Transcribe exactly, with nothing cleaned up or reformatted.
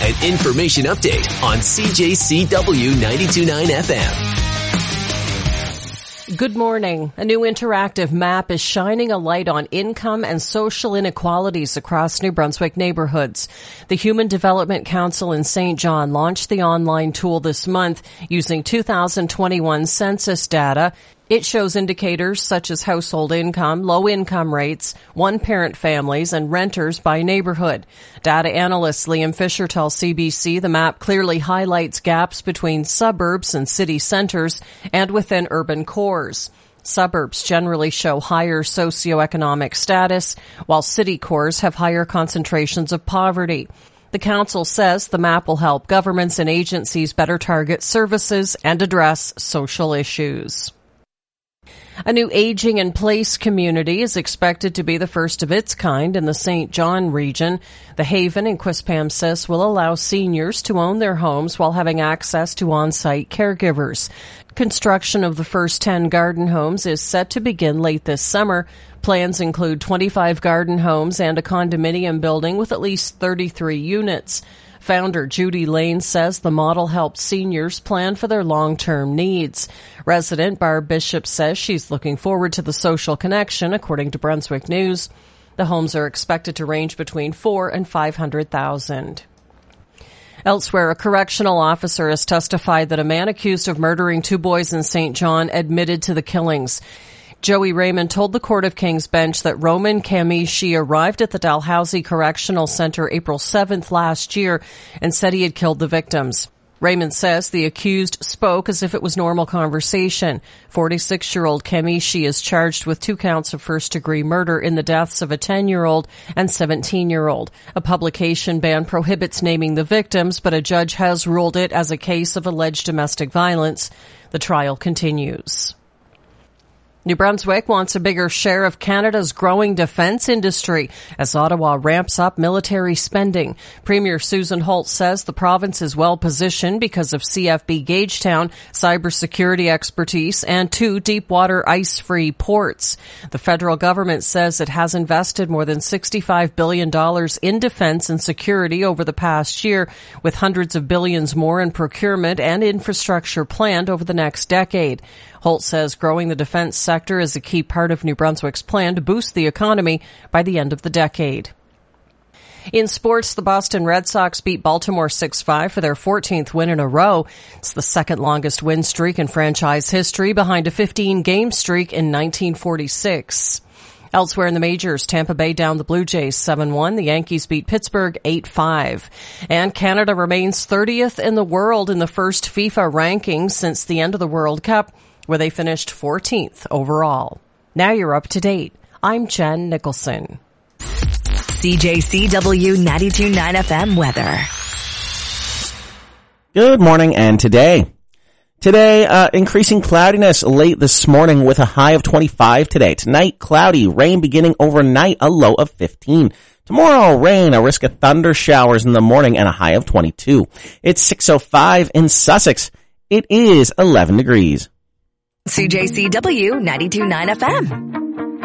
An information update on C J C W ninety-two point nine F M. Good morning. A new interactive map is shining a light on income and social inequalities across New Brunswick neighborhoods. The Human Development Council in Saint John launched the online tool this month using two thousand twenty-one census data. It shows indicators such as household income, low income rates, one-parent families, and renters by neighborhood. Data analyst Liam Fisher tells C B C the map clearly highlights gaps between suburbs and city centers and within urban cores. Suburbs generally show higher socioeconomic status, while city cores have higher concentrations of poverty. The council says the map will help governments and agencies better target services and address social issues. A new aging in place community is expected to be the first of its kind in the Saint John region. The Haven in Quispamsis will allow seniors to own their homes while having access to on-site caregivers. Construction of the first ten garden homes is set to begin late this summer. Plans include twenty-five garden homes and a condominium building with at least thirty-three units. Founder Judy Lane says the model helps seniors plan for their long-term needs. Resident Barb Bishop says she's looking forward to the social connection, according to Brunswick News. The homes are expected to range between four and five hundred thousand. Elsewhere, a correctional officer has testified that a man accused of murdering two boys in Saint John admitted to the killings. Joey Raymond told the Court of King's Bench that Roman Kamishi arrived at the Dalhousie Correctional Center April seventh last year and said he had killed the victims. Raymond says the accused spoke as if it was normal conversation. forty-six-year-old Kamishi is charged with two counts of first-degree murder in the deaths of a ten-year-old and seventeen-year-old. A publication ban prohibits naming the victims, but a judge has ruled it as a case of alleged domestic violence. The trial continues. New Brunswick wants a bigger share of Canada's growing defense industry as Ottawa ramps up military spending. Premier Susan Holt says the province is well positioned because of C F B Gagetown, cybersecurity expertise, and two deep-water ice-free ports. The federal government says it has invested more than sixty-five billion dollars in defense and security over the past year, with hundreds of billions more in procurement and infrastructure planned over the next decade. Holt says growing the defense sector is a key part of New Brunswick's plan to boost the economy by the end of the decade. In sports, the Boston Red Sox beat Baltimore six five for their fourteenth win in a row. It's the second longest win streak in franchise history, behind a fifteen-game streak in nineteen forty-six. Elsewhere in the majors, Tampa Bay downed the Blue Jays seven one. The Yankees beat Pittsburgh eight five. And Canada remains thirtieth in the world in the first FIFA rankings since the end of the World Cup, where they finished fourteenth overall. Now you're up to date. I'm Jen Nicholson. C J C W ninety-two point nine F M weather. Good morning and today. Today, uh, increasing cloudiness late this morning with a high of twenty-five today. Tonight, cloudy, rain beginning overnight, a low of fifteen. Tomorrow, rain, a risk of thunder showers in the morning and a high of twenty-two. It's six oh five in Sussex. It is eleven degrees. C J C W ninety-two point nine F M.